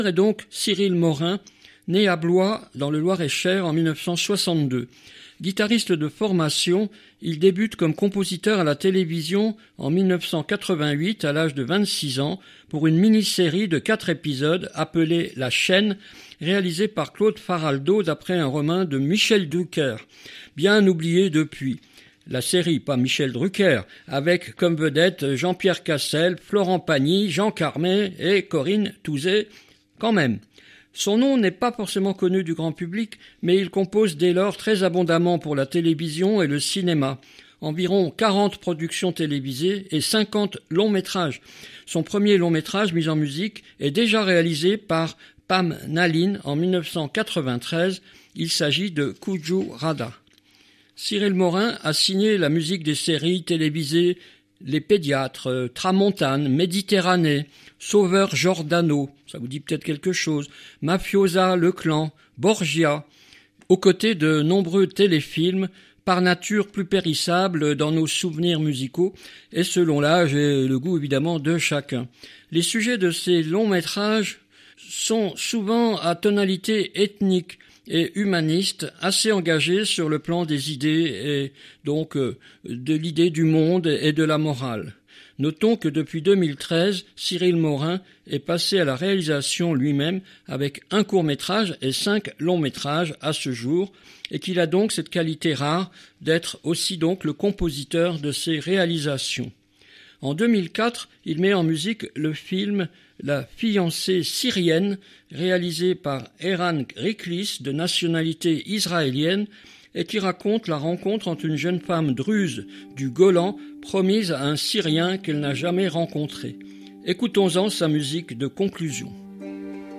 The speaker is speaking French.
est donc Cyril Morin, né à Blois dans le Loir-et-Cher en 1962. Guitariste de formation, il débute comme compositeur à la télévision en 1988 à l'âge de 26 ans pour une mini-série de 4 épisodes appelée La Chaîne, réalisée par Claude Faraldo d'après un roman de Michel Drucker, bien oublié depuis. La série, pas Michel Drucker, avec comme vedette Jean-Pierre Cassel, Florent Pagny, Jean Carmet et Corinne Touzé, quand même. Son nom n'est pas forcément connu du grand public, mais il compose dès lors très abondamment pour la télévision et le cinéma. Environ 40 productions télévisées et 50 longs métrages. Son premier long métrage mis en musique est déjà réalisé par Pam Naline en 1993. Il s'agit de Kuju Radha. Cyril Morin a signé la musique des séries télévisées Les Pédiatres, Tramontane, Méditerranée, Sauveur Giordano, ça vous dit peut-être quelque chose, Mafiosa, Le Clan, Borgia, aux côtés de nombreux téléfilms, par nature plus périssables dans nos souvenirs musicaux, et selon l'âge et le goût évidemment de chacun. Les sujets de ces longs métrages sont souvent à tonalité ethnique et humaniste, assez engagés sur le plan des idées et donc de l'idée du monde et de la morale. Notons que depuis 2013, Cyril Morin est passé à la réalisation lui-même avec un court-métrage et 5 longs-métrages à ce jour, et qu'il a donc cette qualité rare d'être aussi donc le compositeur de ses réalisations. En 2004, il met en musique le film La fiancée syrienne, réalisé par Eran Riklis, de nationalité israélienne, et qui raconte la rencontre entre une jeune femme druze du Golan promise à un Syrien qu'elle n'a jamais rencontré. Écoutons-en sa musique de conclusion.